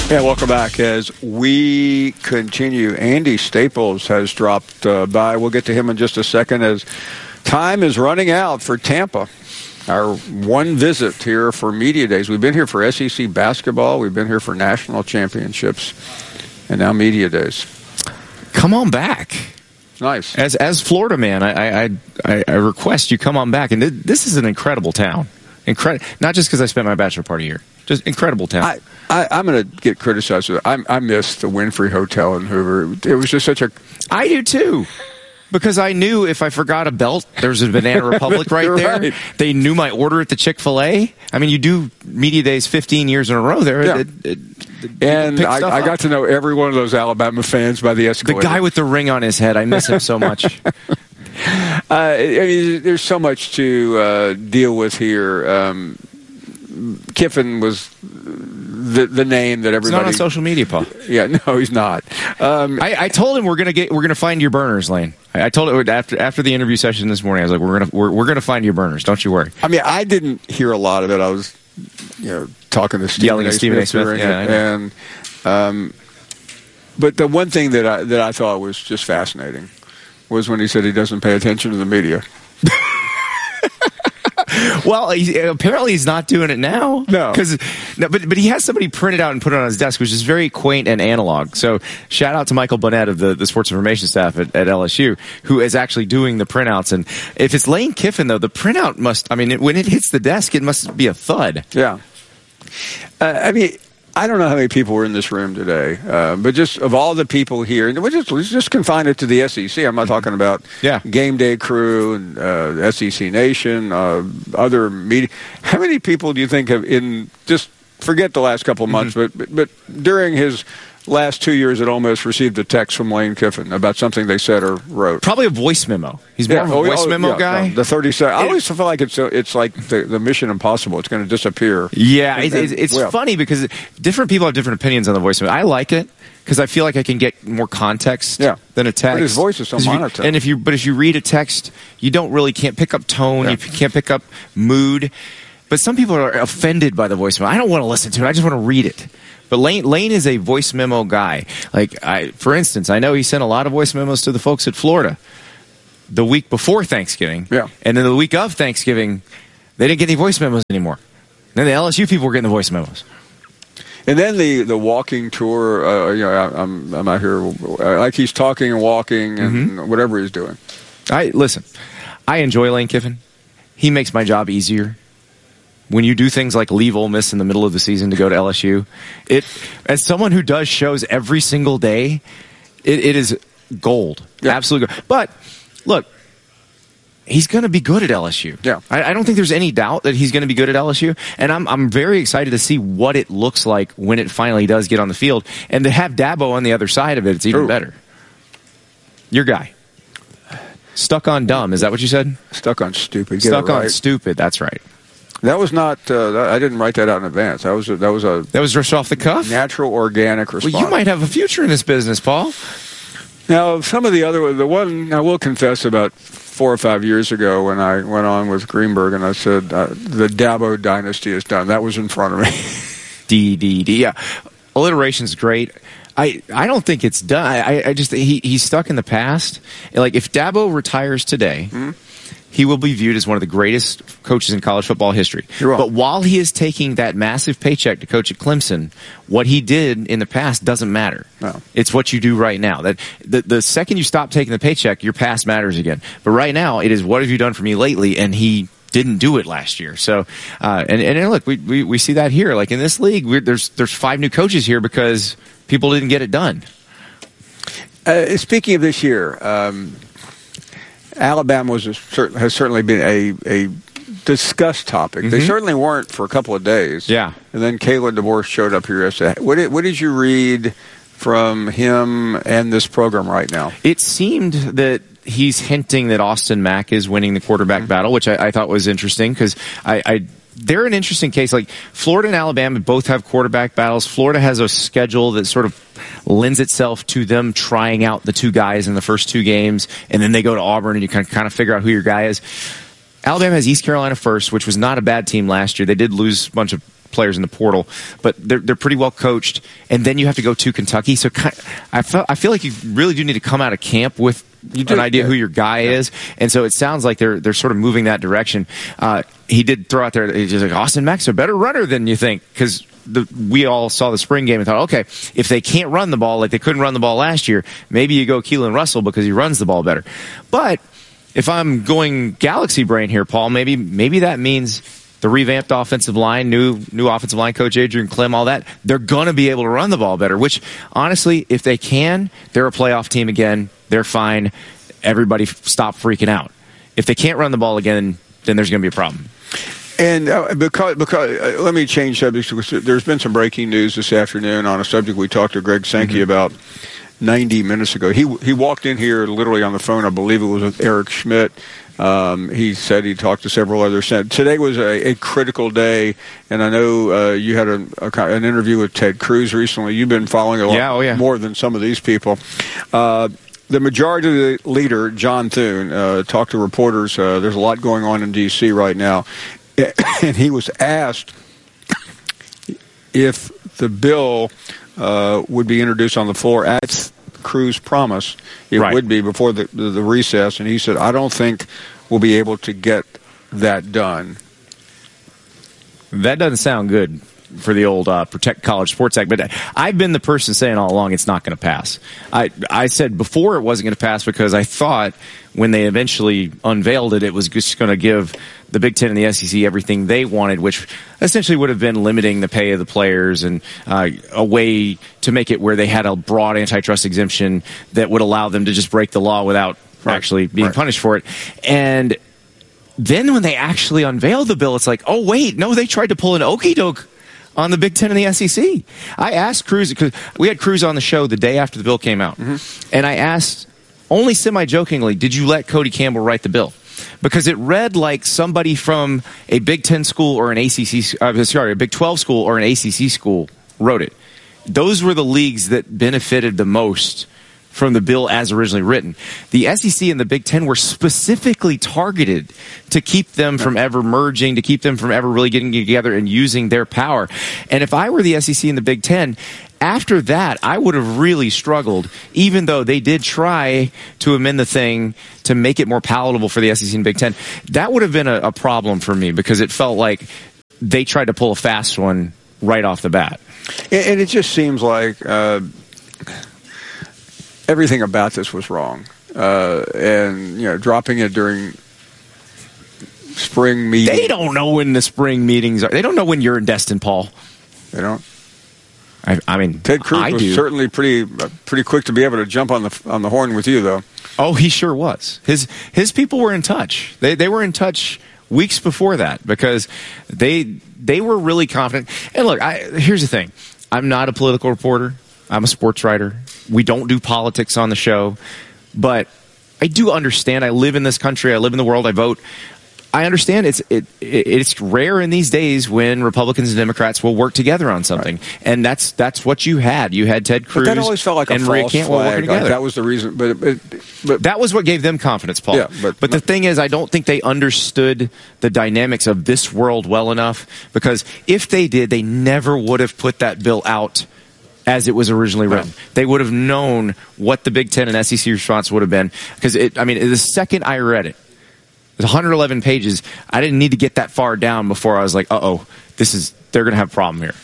Yeah, welcome back as we continue. Andy Staples has dropped by. We'll get to him in just a second as time is running out for Tampa. Our one visit here for Media Days. We've been here for SEC basketball. We've been here for national championships. And now Media Days. Come on back. Nice. As Florida man, I request you come on back. And this is an incredible town. Not just because I spent my bachelor party here. Just incredible town. I'm going to get criticized. I miss the Winfrey Hotel in Hoover. It was just such a... I do, too. Because I knew if I forgot a belt, there's a Banana Republic right there. Right. They knew my order at the Chick-fil-A. I mean, you do Media Days 15 years in a row there. Yeah. And I got to know every one of those Alabama fans by the escalator. The guy with the ring on his head. I miss him so much. I mean, there's so much to deal with here. Kiffin was the name that everybody... He's not on social media, Paul. Yeah, no, he's not. I told him we're gonna find your burners, Lane. I told it after the interview session this morning. I was like, we're gonna find your burners. Don't you worry. I mean, I didn't hear a lot of it. I was, talking to Stephen A. Smith. Yeah, and but the one thing that I thought was just fascinating was when he said he doesn't pay attention to the media. Well, apparently he's not doing it now. No. But he has somebody printed out and put it on his desk, which is very quaint and analog. So shout out to Michael Bonnet of the sports information staff at LSU, who is actually doing the printouts. And if it's Lane Kiffin, though, the printout when it hits the desk, it must be a thud. Yeah. I don't know how many people were in this room today, but just of all the people here, and we just confine it to the SEC. I'm not talking about Game Day Crew and SEC Nation, other media. How many people do you think have just forget the last couple of months, but during his last 2 years at Ole Miss received a text from Lane Kiffin about something they said or wrote? Probably a voice memo. He's more of a voice memo guy. The 30 seconds. I always feel like it's like the Mission Impossible. It's going to disappear. Yeah, it's funny because different people have different opinions on the voice memo. I like it because I feel like I can get more context than a text. But his voice is so monotone. And if you read a text, you can't pick up tone. Yeah. You can't pick up mood. But some people are offended by the voice memo. I don't want to listen to it. I just want to read it. But Lane is a voice memo guy. For instance, I know he sent a lot of voice memos to the folks at Florida the week before Thanksgiving. Yeah. And then the week of Thanksgiving, they didn't get any voice memos anymore. Then the LSU people were getting the voice memos. And then the walking tour, I'm out here, like he's talking and walking and whatever he's doing. Listen, I enjoy Lane Kiffin. He makes my job easier. When you do things like leave Ole Miss in the middle of the season to go to LSU, as someone who does shows every single day, it is gold. Yeah. Absolutely gold. But, look, he's going to be good at LSU. Yeah. I don't think there's any doubt that he's going to be good at LSU, and I'm very excited to see what it looks like when it finally does get on the field. And to have Dabo on the other side of it, it's even better. Your guy. Stuck on dumb. Is that what you said? Stuck on stupid. Stuck on stupid. That's right. That was not. I didn't write that out in advance. That was just off the cuff. Natural, organic response. Well, you might have a future in this business, Paul. Now, the one I will confess about 4 or 5 years ago when I went on with Greenberg and I said the Dabo dynasty is done. That was in front of me. D. Yeah, alliteration's great. I don't think it's done. I just he's stuck in the past. Like if Dabo retires today. Mm-hmm. He will be viewed as one of the greatest coaches in college football history. But while he is taking that massive paycheck to coach at Clemson, what he did in the past doesn't matter. No. It's what you do right now. That the second you stop taking the paycheck, your past matters again. But right now, it is what have you done for me lately? And he didn't do it last year. So, and look, we see that here. Like in this league, there's 5 new coaches here because people didn't get it done. Speaking of this year. Alabama has certainly been a discussed topic. Mm-hmm. They certainly weren't for a couple of days. Yeah. And then Kalen DeBoer showed up here yesterday. What did you read from him and this program right now? It seemed that he's hinting that Austin Mack is winning the quarterback battle, which I thought was interesting because they're an interesting case. Like Florida and Alabama both have quarterback battles. Florida has a schedule that sort of lends itself to them trying out the 2 guys in the first 2 games, and then they go to Auburn and you can kind of figure out who your guy is. Alabama has East Carolina first, which was not a bad team last year. They did lose a bunch of players in the portal, but they're pretty well coached. And then you have to go to Kentucky. So I feel like you really do need to come out of camp with an idea who your guy is. And so it sounds like they're sort of moving that direction. He did throw out there, he's just like, Austin Mack's a better runner than you think, because we all saw the spring game and thought, okay, if they can't run the ball like they couldn't run the ball last year, maybe you go Keelan Russell because he runs the ball better. But if I'm going galaxy brain here, Paul, maybe that means the revamped offensive line, new offensive line coach Adrian Clem, all that, they're going to be able to run the ball better, which honestly, if they can, they're a playoff team again. They're fine. Everybody stop freaking out. If they can't run the ball again, then there's going to be a problem. And because let me change subjects. There's been some breaking news this afternoon on a subject we talked to Greg Sankey about 90 minutes ago. He walked in here literally on the phone. I believe it was with Eric Schmidt. He said he talked to several others. Today was a critical day, and I know you had an interview with Ted Cruz recently. You've been following a lot more than some of these people. The majority leader, John Thune, talked to reporters. There's a lot going on in D.C. right now. And he was asked if the bill would be introduced on the floor at Cruz promise it would be before the recess, and he said, I don't think we'll be able to get that done. That doesn't sound good for the old Protect College Sports Act, but I've been the person saying all along it's not going to pass. I said before it wasn't going to pass because I thought when they eventually unveiled it, it was just going to give the Big Ten and the SEC everything they wanted, which essentially would have been limiting the pay of the players and a way to make it where they had a broad antitrust exemption that would allow them to just break the law without actually being punished for it. And then when they actually unveiled the bill, it's like, oh, wait, no, they tried to pull an okey doke on the Big Ten and the SEC. I asked Cruz, because we had Cruz on the show the day after the bill came out, and I asked, only semi-jokingly, did you let Cody Campbell write the bill? Because it read like somebody from a Big Ten school or an a Big 12 school or an ACC school wrote it. Those were the leagues that benefited the most from the bill as originally written. The SEC and the Big Ten were specifically targeted to keep them from ever merging, to keep them from ever really getting together and using their power. And if I were the SEC and the Big Ten, after that, I would have really struggled, even though they did try to amend the thing to make it more palatable for the SEC and Big Ten. That would have been a problem for me because it felt like they tried to pull a fast one right off the bat. And it just seems like everything about this was wrong. And, dropping it during spring meetings. They don't know when the spring meetings are. They don't know when you're in Destin, Paul. They don't? I mean, Ted Cruz was certainly pretty quick to be able to jump on the horn with you, though. Oh, he sure was. His people were in touch. They were in touch weeks before that because they were really confident. And look, here's the thing: I'm not a political reporter. I'm a sports writer. We don't do politics on the show, but I do understand. I live in this country. I live in the world. I vote. I understand it's rare in these days when Republicans and Democrats will work together on something, and that's what you had. You had Ted Cruz, but that always felt like and a Maria false Cantwell flag. working together. That was the reason, but that was what gave them confidence, Paul. Yeah, but the thing is, I don't think they understood the dynamics of this world well enough, because if they did, they never would have put that bill out as it was originally written. They would have known what the Big Ten and SEC response would have been, because the second I read it, it's 111 pages. I didn't need to get that far down before I was like, they're going to have a problem here.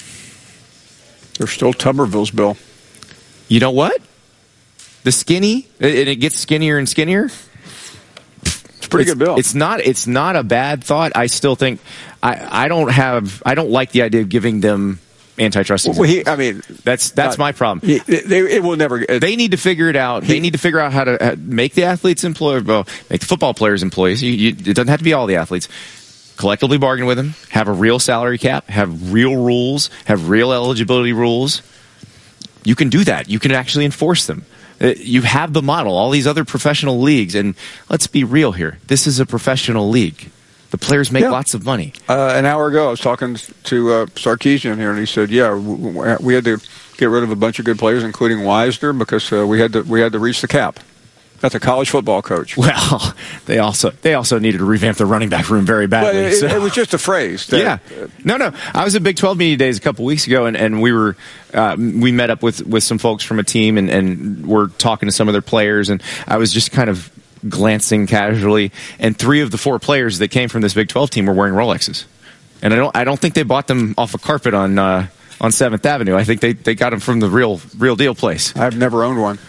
There's still Tuberville's bill. You know what? The skinny, and it gets skinnier and skinnier. It's a pretty good bill. It's not a bad thought. I still think I don't like the idea of giving them antitrust. That's my problem. It will never. They need to figure it out. They need to figure out how to make the athletes make the football players employees. It doesn't have to be all the athletes. Collectively bargain with them. Have a real salary cap. Have real rules. Have real eligibility rules. You can do that. You can actually enforce them. You have the model. All these other professional leagues, and let's be real here. This is a professional league. The players make lots of money. An hour ago, I was talking to Sarkisian here, and he said, we had to get rid of a bunch of good players, including Wisner, because we had to reach the cap. That's a college football coach. Well, they also needed to revamp the running back room very badly. But it was just a phrase. Yeah. No. I was at Big 12 media days a couple weeks ago, and we met up with some folks from a team, and we're talking to some of their players, and I was just kind of glancing casually, and 3 of the 4 players that came from this Big 12 team were wearing Rolexes, and I don't think they bought them off a carpet on 7th Avenue. I think they got them from the real deal place. I've never owned one.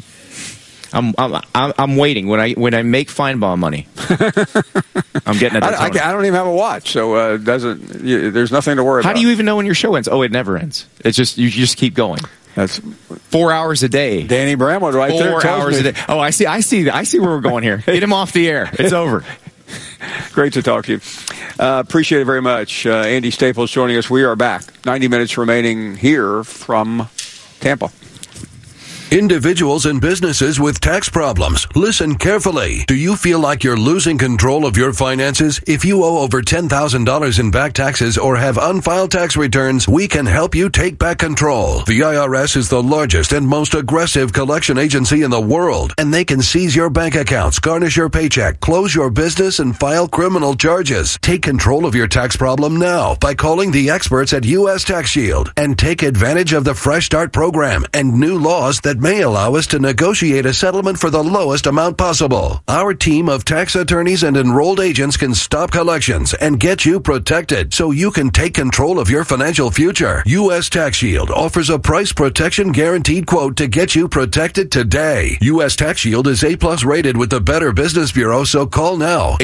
I'm waiting when I make Feinbaum money. I'm getting it. I don't even have a watch, so there's nothing to worry about. How do you even know when your show ends? Oh, it never ends. It's just you just keep going. That's 4 hours a day. Danny Bramwood right 4 there. 4 hours a day. Oh, I see where we're going here. Get him off the air. It's over. Great to talk to you. Appreciate it very much. Andy Staples joining us. We are back. 90 minutes remaining here from Tampa. Individuals and businesses with tax problems, listen carefully. Do you feel like you're losing control of your finances? If you owe over $10,000 in back taxes or have unfiled tax returns, we can help you take back control. The IRS is the largest and most aggressive collection agency in the world, and they can seize your bank accounts, garnish your paycheck, close your business, and file criminal charges. Take control of your tax problem now by calling the experts at U.S. Tax Shield and take advantage of the Fresh Start program and new laws that may allow us to negotiate a settlement for the lowest amount possible. Our team of tax attorneys and enrolled agents can stop collections and get you protected so you can take control of your financial future. U.S. Tax Shield offers a price protection guaranteed quote to get you protected today. U.S. Tax Shield is A+ rated with the Better Business Bureau, so call now.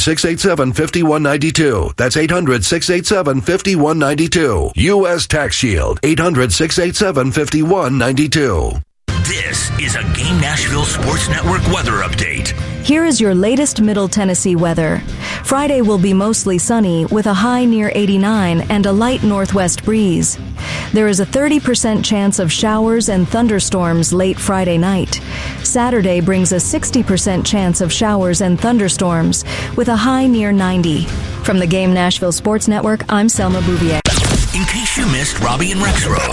800-687-5192. That's 800-687-5192. U.S. Tax Shield. 800-687-5192. This is a Game Nashville Sports Network weather update. Here is your latest Middle Tennessee weather. Friday will be mostly sunny with a high near 89 and a light northwest breeze. There is a 30% chance of showers and thunderstorms late Friday night. Saturday brings a 60% chance of showers and thunderstorms with a high near 90. From the Game Nashville Sports Network, I'm Selma Bouvier. In case you missed Robbie and Rex Road.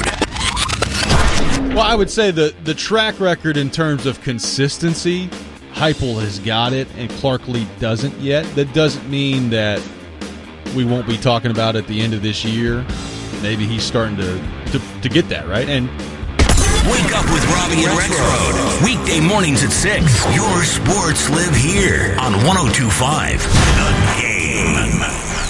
Well, I would say the track record in terms of consistency, Heupel has got it, and Clark Lee doesn't yet. That doesn't mean that we won't be talking about it at the end of this year. Maybe he's starting to get that, right? And wake up with Robbie and Rex Road. Weekday mornings at 6. Your sports live here on 102.5 The Game.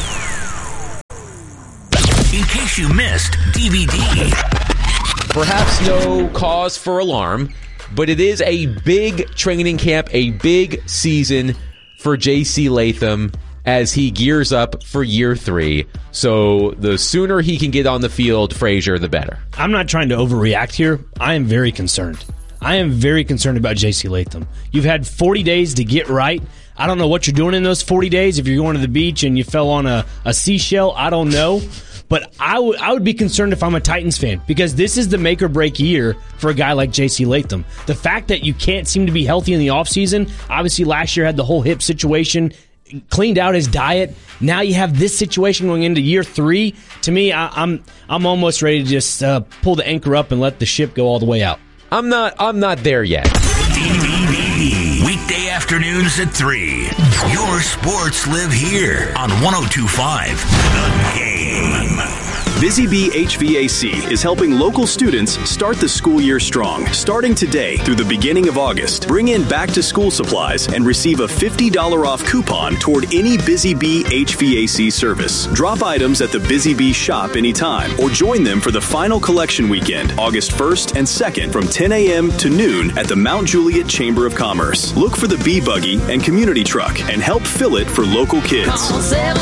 In case you missed DVD. Perhaps no cause for alarm, but it is a big training camp, a big season for J.C. Latham as he gears up for year 3. So the sooner he can get on the field, Frazier, the better. I'm not trying to overreact here. I am very concerned. I am very concerned about J.C. Latham. You've had 40 days to get right. I don't know what you're doing in those 40 days. If you're going to the beach and you fell on a seashell, I don't know. But I would be concerned if I'm a Titans fan, because this is the make-or-break year for a guy like J.C. Latham. The fact that you can't seem to be healthy in the offseason, obviously last year had the whole hip situation, cleaned out his diet. Now you have this situation going into year 3. To me, I'm almost ready to just pull the anchor up and let the ship go all the way out. I'm not there yet. DVD. Weekday afternoons at 3. Your sports live here on 102.5 The Game. Busy Bee HVAC is helping local students start the school year strong. Starting today through the beginning of August, bring in back-to-school supplies and receive a $50 off coupon toward any Busy Bee HVAC service. Drop items at the Busy Bee shop anytime or join them for the final collection weekend, August 1st and 2nd from 10 a.m. to noon at the Mount Juliet Chamber of Commerce. Look for the Bee Buggy and community truck and help fill it for local kids. Call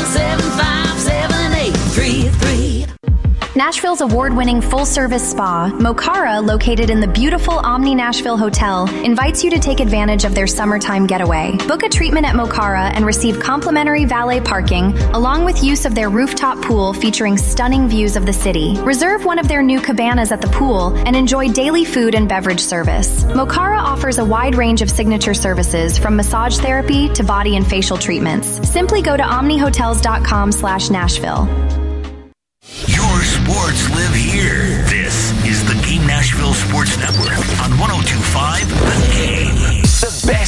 775-7833. Nashville's award-winning full-service spa, Mokara, located in the beautiful Omni Nashville Hotel, invites you to take advantage of their summertime getaway. Book a treatment at Mokara and receive complimentary valet parking, along with use of their rooftop pool featuring stunning views of the city. Reserve one of their new cabanas at the pool and enjoy daily food and beverage service. Mokara offers a wide range of signature services, from massage therapy to body and facial treatments. Simply go to omnihotels.com/Nashville. Your sports live here. This is the Game Nashville Sports Network on 102.5 The Game. The best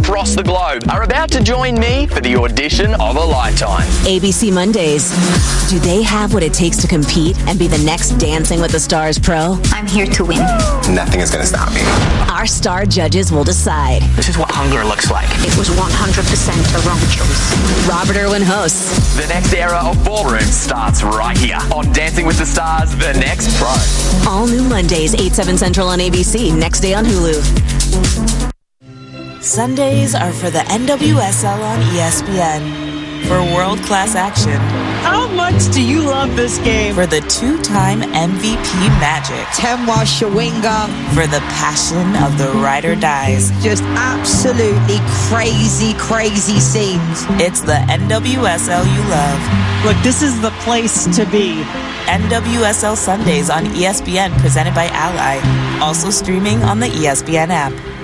across the globe are about to join me for the audition of a lifetime. ABC Mondays. Do they have what it takes to compete and be the next Dancing with the Stars pro? I'm here to win. Nothing is going to stop me. Our star judges will decide. This is what hunger looks like. It was 100% a wrong choice. Robert Irwin hosts. The next era of ballroom starts right here on Dancing with the Stars, The Next Pro. All new Mondays, 8/7 Central on ABC. Next day on Hulu. Sundays are for the NWSL on ESPN. For world-class action. How much do you love this game? For the two-time MVP Magic. Temwa Shawinga. For the passion of the ride or dies. Just absolutely crazy, crazy scenes. It's the NWSL you love. Look, this is the place to be. NWSL Sundays on ESPN, presented by Ally. Also streaming on the ESPN app.